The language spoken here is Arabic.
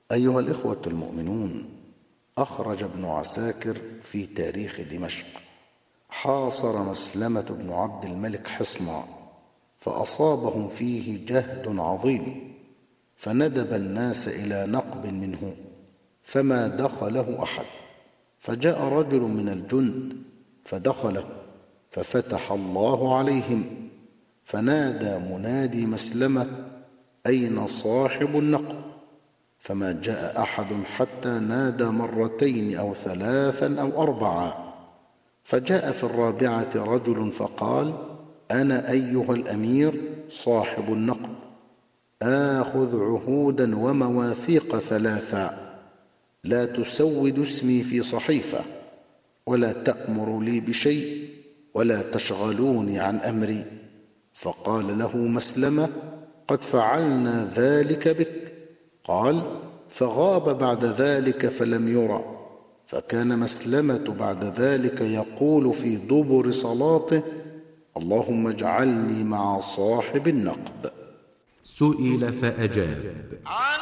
أيها الإخوة المؤمنون، أخرج ابن عساكر في تاريخ دمشق: حاصر مسلمة بن عبد الملك حصنا، فأصابهم فيه جهد عظيم، فندب الناس إلى نقب منه، فما دخله أحد، فجاء رجل من الجند فدخله، ففتح الله عليهم، فنادى منادي مسلمة: أين صاحب النقب؟ فما جاء أحد حتى نادى مرتين أو ثلاثا أو أربعا، فجاء في الرابعة رجل فقال: أنا أيها الأمير صاحب النقب، آخذ عهودا ومواثيق ثلاثا، لا تسود اسمي في صحيفة، ولا تأمر لي بشيء، ولا تشغلوني عن أمري. فقال له مسلمة: قد فعلنا ذلك بك. قال: فغاب بعد ذلك فلم يرى. فكان مسلمة بعد ذلك يقول في دبر صلاته: اللهم اجعلني مع صاحب النقب. سئل فأجاب: